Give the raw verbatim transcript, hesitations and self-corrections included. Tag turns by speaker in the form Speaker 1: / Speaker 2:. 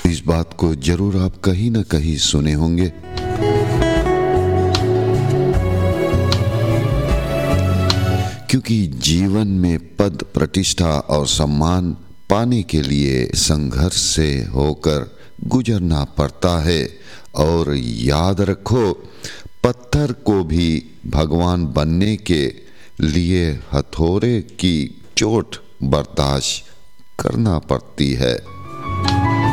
Speaker 1: इस बात को जरूर आप कहीं ना कहीं सुने होंगे। क्योंकि जीवन में पद, प्रतिष्ठा और सम्मान पाने के लिए संघर्ष से होकर गुजरना पड़ता है। और याद रखो, पत्थर को भी भगवान बनने के लिए हथौड़े की चोट बर्दाश्त करना पड़ती है।